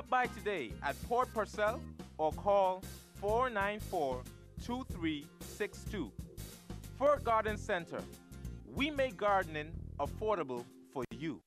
by today at Port Purcell or call 494-2362. Fort Garden Center. We make gardening affordable for you.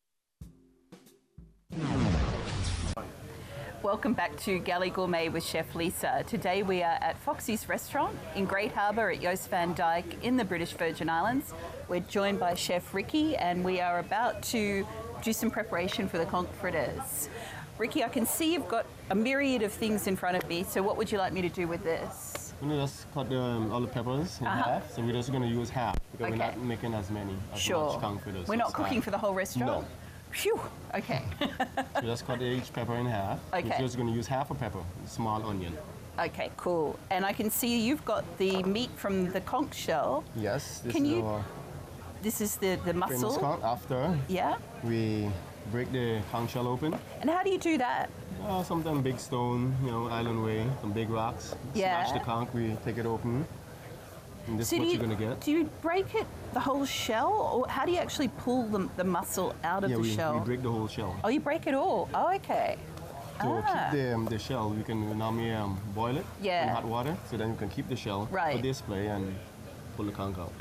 Welcome back to Galley Gourmet with Chef Lisa. Today we are at Foxy's Restaurant in Great Harbour at Jost Van Dyke in the British Virgin Islands. We're joined by Chef Ricky and we are about to do some preparation for the conch fritters. Ricky, I can see you've got a myriad of things in front of me, so what would you like me to do with this? We're going to just cut all the peppers in half, so we're just going to use half because we're not making as many as much conch fritters. We're not cooking for the whole restaurant? No. Phew, okay. So just cut each pepper in half. Okay. We're just going to use half a pepper, a small onion. Okay, cool. And I can see you've got the meat from the conch shell. Yes. This is the muscle? Conch. After we break the conch shell open. And how do you do that? Sometimes big stone, island way, some big rocks. Yeah. Smash the conch, we take it open. And this is what you're going to get. Do you break it, the whole shell, or how do you actually pull the muscle out of the shell? We break the whole shell. Oh, you break it all? Oh, okay. To keep the shell, we can normally boil it in hot water, so then you can keep the shell for display and pull the conch out.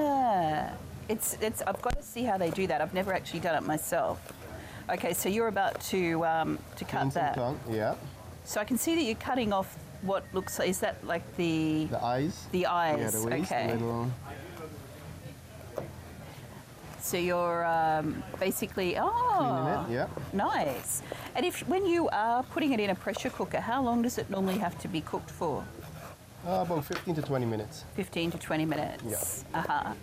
I've got to see how they do that. I've never actually done it myself. Okay, so you're about to cut that. Yeah. So I can see that you're cutting off what looks like, is that like the eyes? The eyes. Yeah, the waist, okay. The little... So you're basically cleaning it, yeah. Nice. And when you are putting it in a pressure cooker, how long does it normally have to be cooked for? About 15 to 20 minutes. 15 to 20 minutes. Yeah.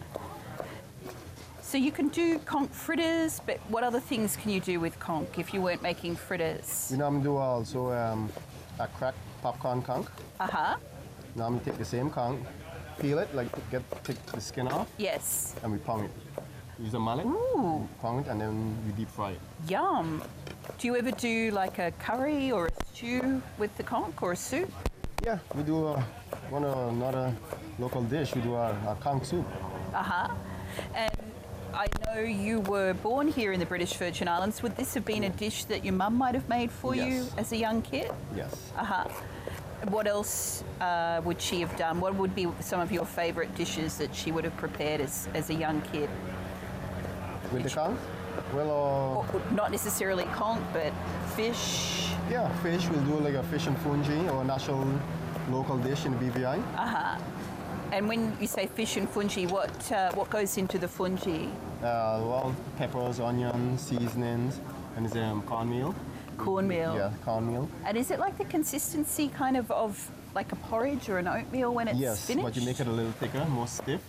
So you can do conch fritters, but what other things can you do with conch if you weren't making fritters? I'm do also a cracked popcorn conch. Now I'm take the same conch, peel it, take the skin off. Yes. And we pound it. Use a mallet. Ooh. Pound it and then we deep fry it. Yum. Do you ever do like a curry or a stew with the conch or a soup? Yeah, we do another local dish. We do a conch soup. And I know you were born here in the British Virgin Islands. Would this have been a dish that your mum might have made for you as a young kid? Yes. What else would she have done? What would be some of your favourite dishes that she would have prepared as a young kid? With the conch? Well, not necessarily conch, but fish. Yeah, fish. We'll do like a fish and fungi or a national local dish in the BVI. And when you say fish and fungi, what goes into the fungi? Well, peppers, onions, seasonings, and it's cornmeal. Cornmeal? Yeah, cornmeal. And is it like the consistency kind of like a porridge or an oatmeal when it's finished? Yes, but you make it a little thicker, more stiff.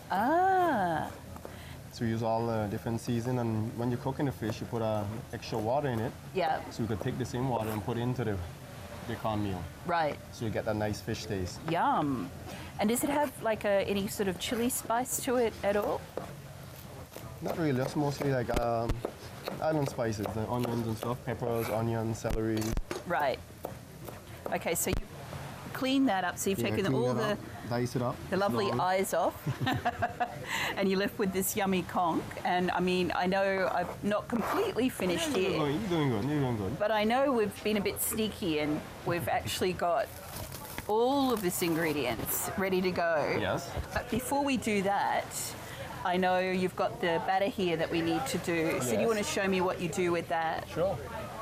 So we use all different season, and when you're cooking the fish, you put extra water in it. Yeah. So you could take the same water and put it into the cornmeal. Right. So you get that nice fish taste. Yum. And does it have like any sort of chili spice to it at all? Not really. That's mostly like island spices, the onions and stuff, peppers, onions, celery. Right. Okay, so you clean that up. So you've taken all dice it up, the lovely eyes off, and you're left with this yummy conch. And I mean, I know I've not completely finished here. You're doing good. You're doing good. But I know we've been a bit sneaky, and we've actually got all of this ingredients ready to go. Yes. But before we do that, I know you've got the batter here that we need to do. Yes. So do you want to show me what you do with that? Sure.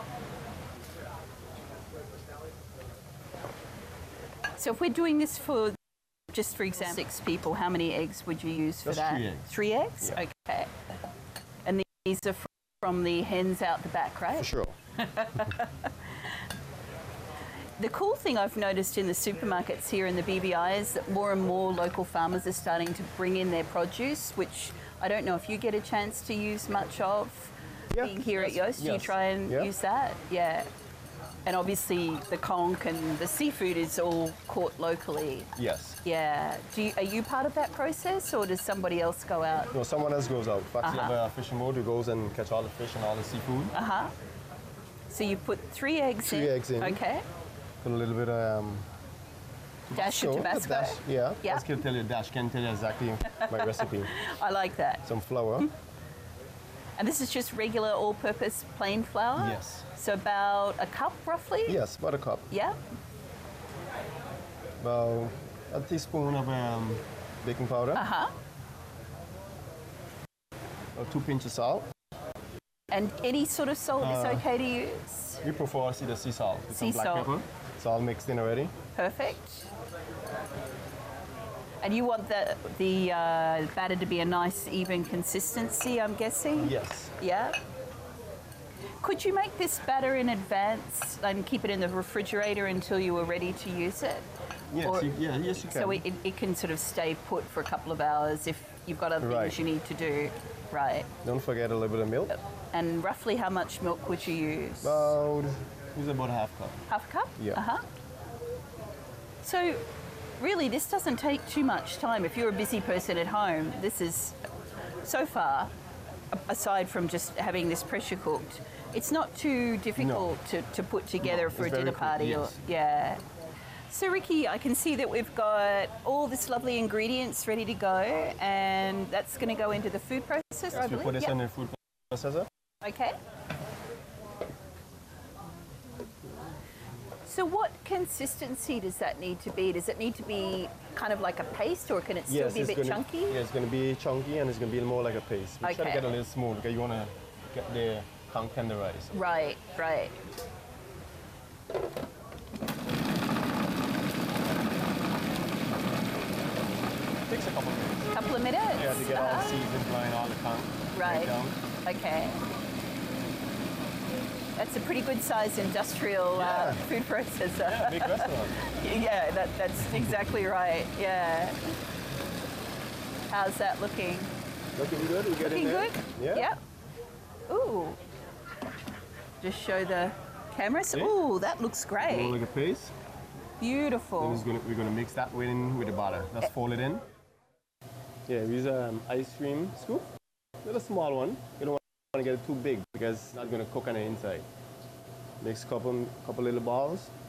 So if we're doing this for, just for example, 6 people, how many eggs would you use for that? 3 eggs. 3 eggs? Yeah. Okay. And these are from the hens out the back, right? For sure. The cool thing I've noticed in the supermarkets here in the BVI is that more and more local farmers are starting to bring in their produce, which I don't know if you get a chance to use much of being here at Jost. Do you try and use that? Yeah. And obviously the conch and the seafood is all caught locally. Yes. Yeah. Are you part of that process, or does somebody else go out? No, someone else goes out. In fact, you have a fishing boat who goes and catch all the fish and all the seafood. So you put 3 eggs in. 3 eggs in. Okay. Put a little bit of dash of Tabasco. Yeah. Let's tell you exactly my recipe. I like that. Some flour. And this is just regular all-purpose plain flour? Yes. So about a cup, roughly? Yes, about a cup. Yeah. About a teaspoon of baking powder. Uh-huh. About 2 pinches of salt. And any sort of salt is okay to use? We prefer the sea salt. With sea some black salt. pepper. It's all mixed in already. Perfect. And you want the batter to be a nice, even consistency, I'm guessing? Yes. Yeah. Could you make this batter in advance and keep it in the refrigerator until you were ready to use it? Yes, yes, you can. So it can sort of stay put for a couple of hours if you've got other things you need to do. Right. Don't forget a little bit of milk. And roughly how much milk would you use? Use about a half cup. Half a cup? Yeah. Uh-huh. So really, this doesn't take too much time. If you're a busy person at home, this is, so far, aside from just having this pressure cooked, it's not too difficult to put together for a dinner party. Yes. Yeah. So Ricky, I can see that we've got all this lovely ingredients ready to go, and that's going to go into the food processor, I believe. We put this in the food processor. Okay. So what consistency does that need to be? Does it need to be kind of like a paste, or can it still be a bit chunky? Yeah, it's going to be chunky and it's going to be more like a paste. We try to get a little smooth because you want to get the tongue tenderized. Right, right. Takes a couple of minutes. Couple of minutes? Yeah, to get all the seasons going, all the tongue. Right. Okay. That's a pretty good sized industrial food processor. Yeah, big restaurant. Yeah, that's exactly right. Yeah. How's that looking? Looking good. We get looking in there. Good? Yeah. Yep. Ooh. Just show the cameras. See? Ooh, that looks great. More like a paste. Beautiful. Then we're going to mix that in with the butter. Just fold it in. Yeah, we use an ice cream scoop. Little small one. You don't want to get it too big because it's not going to cook on the inside. Mix a couple little balls.